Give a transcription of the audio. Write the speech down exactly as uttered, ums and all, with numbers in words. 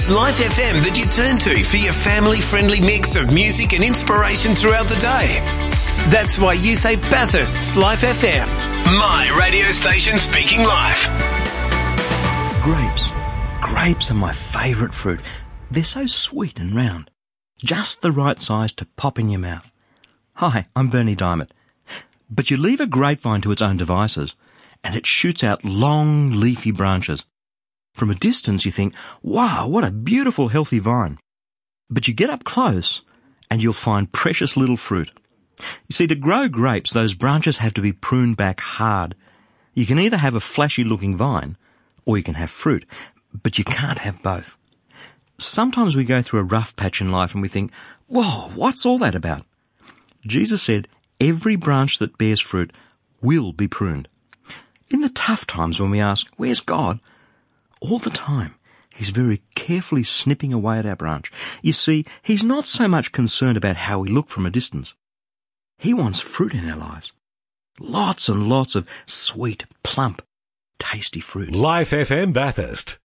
It's Life F M that you turn to for your family-friendly mix of music and inspiration throughout the day. That's why you say Bathurst's Life F M. My radio station speaking life. Grapes. Grapes are my favourite fruit. They're so sweet and round. Just the right size to pop in your mouth. Hi, I'm Bernie Diamond. But you leave a grapevine to its own devices, and it shoots out long, leafy branches. From a distance you think, wow, what a beautiful, healthy vine. But you get up close, and you'll find precious little fruit. You see, to grow grapes, those branches have to be pruned back hard. You can either have a flashy-looking vine, or you can have fruit, but you can't have both. Sometimes we go through a rough patch in life and we think, whoa, what's all that about? Jesus said, every branch that bears fruit will be pruned. In the tough times when we ask, where's God? All the time, he's very carefully snipping away at our branch. You see, he's not so much concerned about how we look from a distance. He wants fruit in our lives. Lots and lots of sweet, plump, tasty fruit. Life F M Bathurst.